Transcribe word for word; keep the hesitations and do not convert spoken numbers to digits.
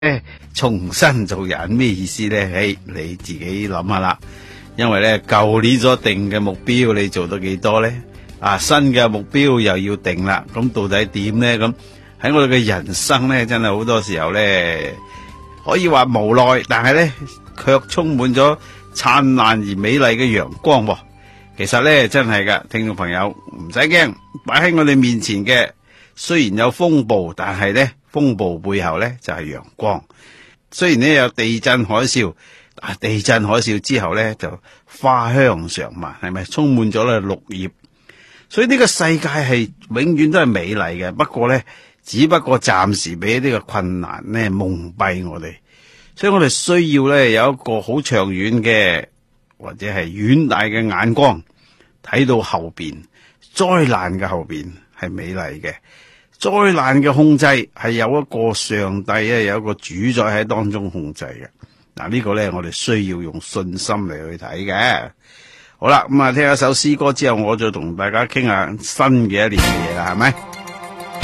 咧重新做人咩意思咧？誒，你自己諗下啦。因為咧舊年所定嘅目標，你做到幾多咧？啊，新嘅目標又要定啦。咁到底點咧？咁喺我哋嘅人生咧，真係好多時候咧，可以話無奈，但係咧卻充滿咗燦爛而美麗嘅陽光喎。其實咧真係噶，聽眾朋友唔使驚，擺喺我哋面前嘅雖然有風暴，但係咧風暴背後咧就係陽光。雖然咧有地震海嘯，啊地震海嘯之後咧就花香常漫，係咪充滿咗咧綠葉？所以呢個世界係永遠都係美麗嘅，不過咧只不過暫時俾呢個困難咧蒙蔽我哋。所以我哋需要咧有一個好長遠嘅或者係遠大嘅眼光，睇到後邊災難嘅後邊係美麗嘅。災難嘅控制係有一個上帝咧，有一個主宰喺當中控制嘅。嗱，呢個咧我哋需要用信心嚟去睇嘅。好啦，咁啊聽一首詩歌之後，我再同大家傾下新嘅一年嘅嘢啦，係咪？